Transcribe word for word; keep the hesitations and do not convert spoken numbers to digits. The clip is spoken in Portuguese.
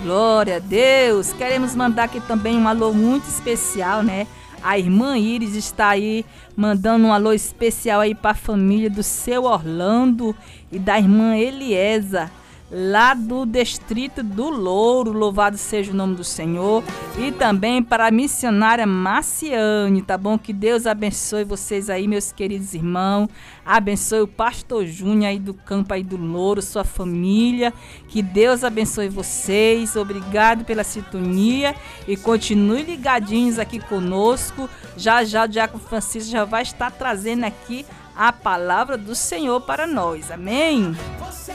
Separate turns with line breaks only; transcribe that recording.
Glória a Deus. Queremos mandar aqui também um alô muito especial, né? A irmã Iris está aí mandando um alô especial aí para a família do seu Orlando e da irmã Eliesa, lá do distrito do Louro. Louvado seja o nome do Senhor. E também para a missionária Marciane, tá bom? Que Deus abençoe vocês aí, meus queridos irmãos. Abençoe o pastor Júnior aí do campo aí do Louro, sua família. Que Deus abençoe vocês. Obrigado pela sintonia e continue ligadinhos aqui conosco. Já já o Diácono Francisco já vai estar trazendo aqui a palavra do Senhor para nós. Amém?